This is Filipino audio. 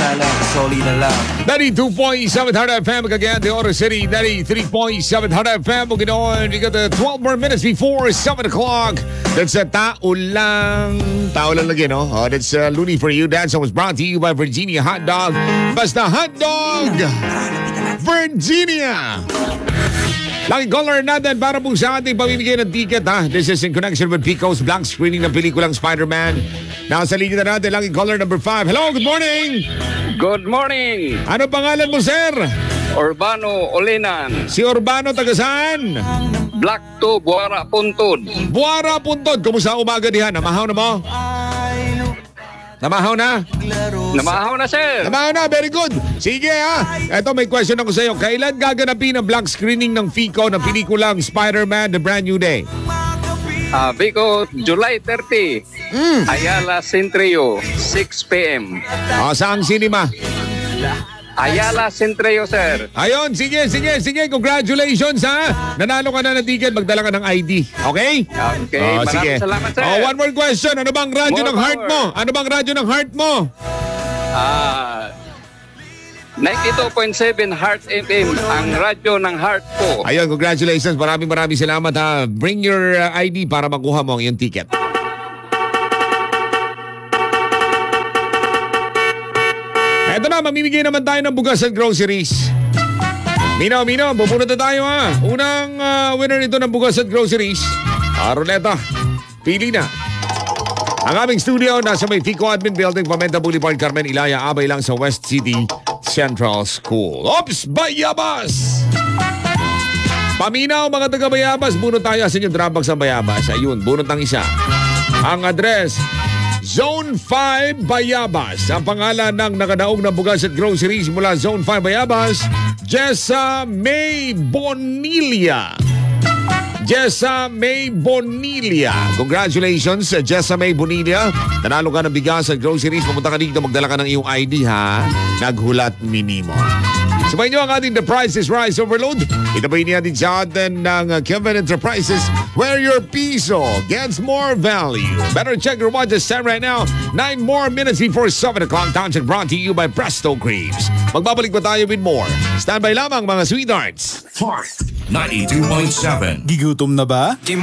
na lang, solid na lang. 92.7 Hard FM, Cagayan de Oro City. 93.7 Hard FM. Ginoon, we got the 12 more minutes before 7 o'clock. That's a tao lang. Tao lang lagi, no? Oh, that's Looney for you. That song was brought to you by Virginia Hot Dog. Basta Hot Dog! Virginia! Lucky caller natin para po sa ating pamimigay ng ticket, ha? This is in connection with Pico's blank screening ng pelikulang Spider-Man. Nasa linya na natin, lucky caller number 5. Hello, good morning! Good morning! Ano pangalan mo, sir? Urbano Olenan. Si Urbano, taga saan? Black to Buara Puntod. Buara Puntod. Kumusta umaga dihan? Namahaw na mo? Namahaw na? Namahaw na, sir. Namahaw na, very good. Sige, ha. Eto, may question ako sa iyo. Kailan gaganapin ang blank screening ng FICO ng pelikulang Spider-Man The Brand New Day? Bico, July 30. Ayala Centrio, 6 p.m. Saang cinema? Ayala Centrio, sir. Ayun, sige. Congratulations, ha. Nanalo ka na ng ticket, magdala ka ng ID. Okay? Okay, maraming salamat, sir. One more question. Ano bang radyo ng heart mo? Ano bang radyo ng heart mo? 92.7 Heart FM, ang radyo ng heart ko. Ayun, congratulations. Maraming salamat, ha. Bring your ID para makuha mo ang iyong ticket. Eto na, mamimigay naman tayo ng bugas at groceries. Mino, bupunod na tayo, ha. Unang winner nito ng bugas at groceries. Roleta, pili na. Ang aming studio nasa may FICO Admin Building, Pamenta Boulevard, Carmen Ilaya, abay lang sa West City Central School. Ops, Bayabas! Paminaw, mga taga Bayabas, bunot tayo sa inyong Dropbox ng Bayabas. Ayun, bunot ng isa. Ang address, Zone 5 Bayabas. Ang pangalan ng nakadaog na bugas at groceries mula Zone 5 Bayabas, Jessa May Bonilla. Jessa May Bonilla. Congratulations, Jessa May Bonilla. Nanalo ka ng bigas at groceries. Pumunta ka dito, magdala ka ng iyong ID, ha? Naghulat minimo. Sabay nyo ang ating The Price is Rise Overload. Itabay niya din sa atin ng Kevin Enterprises, where your piso gets more value. Better check your watch at time right now. 9 more minutes before 7 o'clock. Time check brought to you by Presto Creams. Magbabalik pa tayo with more. Standby lamang, mga sweethearts. Heart 92.7. Gigutom na ba?